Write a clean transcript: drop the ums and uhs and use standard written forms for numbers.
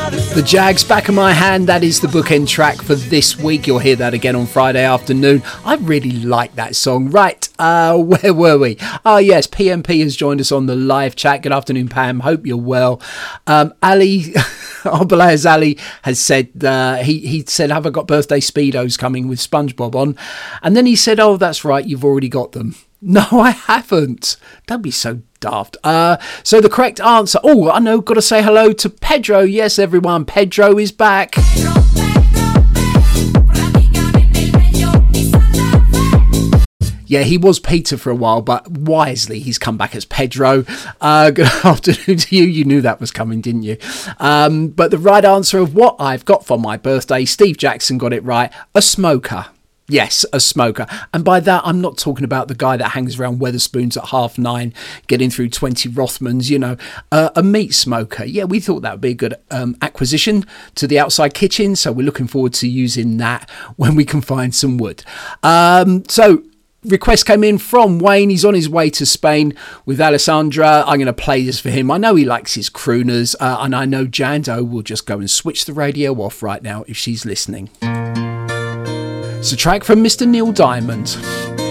The Jags, Back of My Hand, that is the bookend track for this week. You'll hear that again on Friday afternoon. I really like that song. Right, where were we? Oh yes, PMP has joined us on the live chat. Good afternoon, Pam. Hope you're well. Ali, Obalayaz Ali has said, he said, have I got birthday Speedos coming with SpongeBob on? And then he said, oh, that's right, you've already got them. No, I haven't. Don't be so daft. So the correct answer. Oh, I know. Got to say hello to Pedro. Yes, everyone. Pedro is back. Yeah, he was Peter for a while, but wisely he's come back as Pedro. Good afternoon to you. You knew that was coming, didn't you? But the right answer of what I've got for my birthday, Steve Jackson got it right. A smoker. Yes, a smoker. And by that, I'm not talking about the guy that hangs around Wetherspoons at 9:30, getting through 20 Rothmans, you know, a meat smoker. Yeah, we thought that would be a good acquisition to the outside kitchen. So we're looking forward to using that when we can find some wood. So request came in from Wayne. He's on his way to Spain with Alessandra. I'm going to play this for him. I know he likes his crooners, and I know Jando will just go and switch the radio off right now if she's listening. It's a track from Mr. Neil Diamond.